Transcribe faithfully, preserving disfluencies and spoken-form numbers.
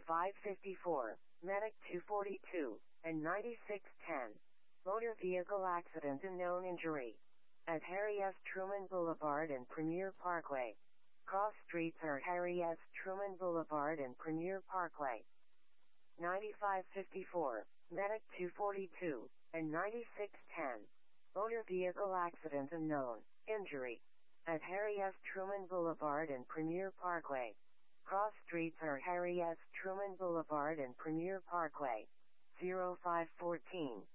ninety-five fifty-four, Medic two forty-two, and ninety-six ten. Motor vehicle accident and known injury. At Harry S. Truman Boulevard and Premier Parkway. Cross streets are Harry S. Truman Boulevard and Premier Parkway. ninety-five fifty-four, Medic two forty-two, and ninety-six ten. Motor vehicle accident and known injury. At Harry S. Truman Boulevard and Premier Parkway. Cross streets are Harry S. Truman Boulevard and Premier Parkway. zero five one four.